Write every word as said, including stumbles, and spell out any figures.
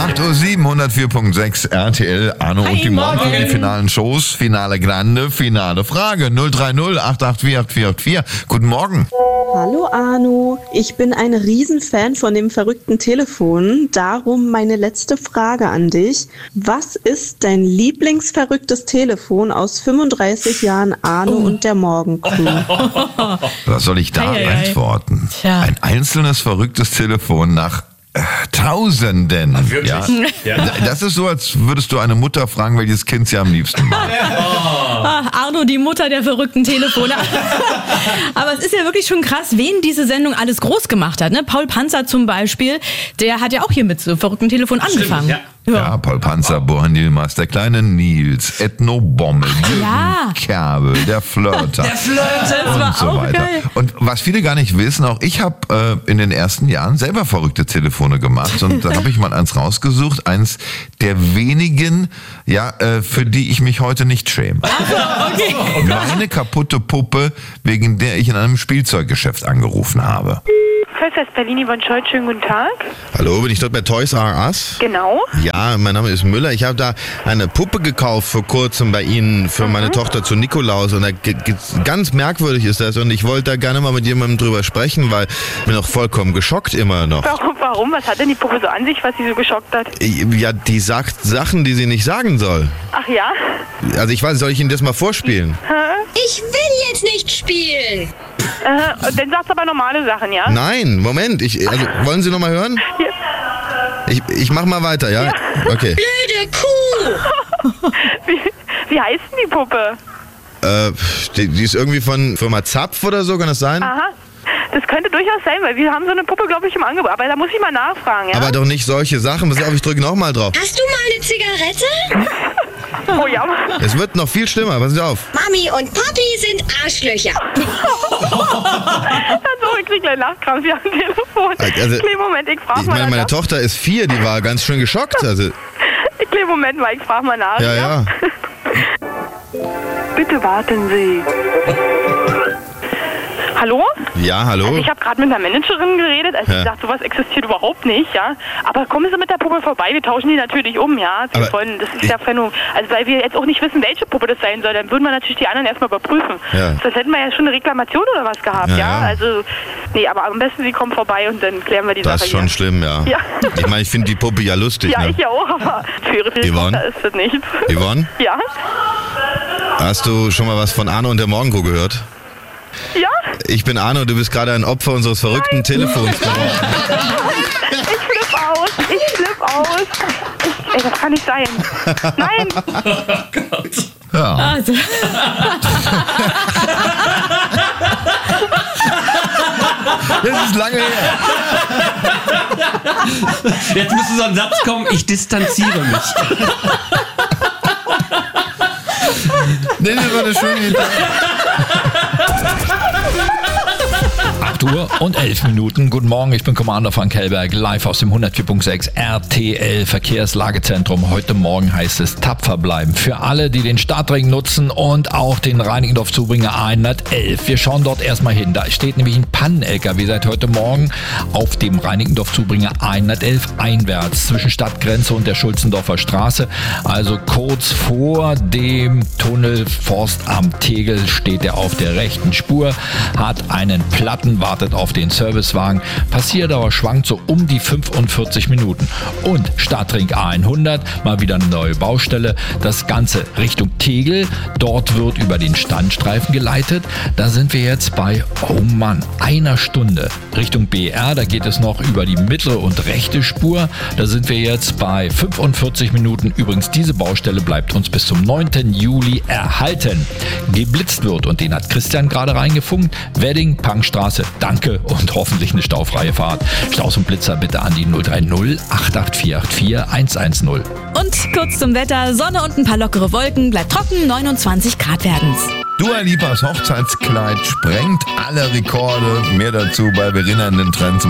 acht Uhr sieben, hundertvier Komma sechs R T L, Arno Hi, und die Morgen. Morgen. Die finalen Shows, Finale Grande, Finale Frage. null drei null, acht acht vier, acht vier acht vier. Guten Morgen. Hallo Arno, ich bin ein Riesenfan von dem verrückten Telefon. Darum meine letzte Frage an dich. Was ist dein lieblingsverrücktes Telefon aus fünfunddreißig Jahren Arno Oh. und der Morgencrew? Was soll ich da Ei, ei, ei. antworten? Tja. Ein einzelnes verrücktes Telefon nach äh, Tausenden. wirklich? Ja? Das ist so, als würdest du eine Mutter fragen, welches Kind sie am liebsten mag. Ah, Arno, die Mutter der verrückten Telefone. Aber es ist ja wirklich schon krass, wen diese Sendung alles groß gemacht hat. Ne? Paul Panzer zum Beispiel, der hat ja auch hier mit so verrückten Telefon angefangen. ja. Ja, Paul Panzer, Bohan Yilmaz, der kleine Nils, Ethno Bommel, Jürgen Ja. Kerbel, der Flirter. Der Flirter. Das war und so auch weiter. geil. Und was viele gar nicht wissen, auch ich habe äh, in den ersten Jahren selber verrückte Telefone gemacht und da habe ich mal eins rausgesucht, eins der wenigen, ja, äh, für die ich mich heute nicht schäme. Okay. Meine kaputte Puppe, wegen der ich in einem Spielzeuggeschäft angerufen habe. Vollfest Berlin, Yvonne Scholz, schönen guten Tag. Hallo, bin ich dort bei Toys R Us? Genau. Ja, mein Name ist Müller. Ich habe da eine Puppe gekauft vor kurzem bei Ihnen für meine Tochter zu Nikolaus und da ge- ge- ganz merkwürdig ist das und ich wollte da gerne mal mit jemandem drüber sprechen, weil ich bin auch vollkommen geschockt immer noch. Warum, warum? Was hat denn die Puppe so an sich, was sie so geschockt hat? Ja, die sagt Sachen, die sie nicht sagen soll. Ach ja? Also ich weiß, soll ich Ihnen das mal vorspielen? Ich will jetzt nicht spielen. Äh, und dann sagst du aber normale Sachen, ja? Nein, Moment. Ich, also, wollen Sie noch mal hören? Ja. Ich, ich mach mal weiter, ja? Okay. Blöde Kuh. Wie, wie heißt denn die Puppe? Äh, die, die ist irgendwie von Firma Zapf oder so, kann das sein? Aha. Das könnte durchaus sein, weil wir haben so eine Puppe, glaube ich, im Angebot. Aber da muss ich mal nachfragen, ja? Aber doch nicht solche Sachen. Pass auf, ich drücke noch mal drauf. Hast du mal eine Zigarette? Oh ja. Es wird noch viel schlimmer, passen Sie auf. Mami und Papi sind Arschlöcher. Also, ich krieg gleich Lachkrampf hier am Telefon. Also, Kleinen Moment, ich frage Ich mal meine, meine nach. Tochter ist vier, die war ganz schön geschockt. Also, Kleinen Moment mal, ich frage mal nach. ja, ja. Bitte warten Sie. Hallo? Ja, hallo? Ich habe gerade mit einer Managerin geredet, also Ja. sie sagt, sowas existiert überhaupt nicht, ja. Aber kommen Sie mit der Puppe vorbei, wir tauschen die natürlich um, ja. Wir Aber wollen, das ist ich- ja Phänomen. Also weil wir jetzt auch nicht wissen, welche Puppe das sein soll, dann würden wir natürlich die anderen erstmal überprüfen. Ja. Sonst hätten wir ja schon eine Reklamation oder was gehabt, Ja, ja. ja. Also, nee, aber am besten Sie kommen vorbei und dann klären wir die Das Sache ist schon hier. schlimm, ja. Ja. Ich meine, ich finde die Puppe ja lustig, Ja, ne? ich ja auch, aber für Ihre für Ihre Yvonne? Tochter ist das nichts. Yvonne, Ja? hast du schon mal was von Arno und der Morgencrew gehört? Ja? Ich bin Arno, du bist gerade ein Opfer unseres verrückten Telefons geworden. Ich flipp aus, ich flipp aus. Ich, ey, das kann nicht sein. Nein! Ja. Also, Das ist lange her. Jetzt müsste so ein Satz kommen, ich distanziere mich. Nee, das war eine schöne Idee. acht Uhr und elf Minuten. Guten Morgen, ich bin Commander Frank Hellberg, live aus dem hundertvier Komma sechs R T L Verkehrslagezentrum. Heute Morgen heißt es tapfer bleiben. Für alle, die den Startring nutzen und auch den Reinickendorf-Zubringer hundertelf. Wir schauen dort erstmal hin. Da steht nämlich ein Pannen-L K W seit heute Morgen auf dem Reinickendorf-Zubringer hundertelf einwärts zwischen Stadtgrenze und der Schulzendorfer Straße. Also kurz vor dem Tunnel Forstamt Tegel steht er auf der rechten Spur, hat einen Platten, wartet auf den Servicewagen. Passierdauer schwankt so um die fünfundvierzig Minuten. Und Stadtring hundert, mal wieder eine neue Baustelle. Das Ganze Richtung Tegel. Dort wird über den Standstreifen geleitet. Da sind wir jetzt bei, oh Mann, einer Stunde. Richtung B R, da geht es noch über die mittlere und rechte Spur. Da sind wir jetzt bei fünfundvierzig Minuten. Übrigens, diese Baustelle bleibt uns bis zum neunten Juli erhalten. Geblitzt wird, und den hat Christian gerade reingefunkt, Wedding, Punkstraße, danke und hoffentlich eine staufreie Fahrt. Staus und Blitzer bitte an die null drei null, acht acht vier acht vier, eins eins null. und kurz zum Wetter, Sonne und ein paar lockere Wolken, bleibt trocken, neunundzwanzig Grad werden's. Dua Lipas Hochzeitskleid sprengt alle Rekorde. Mehr dazu bei Verena in den Trends.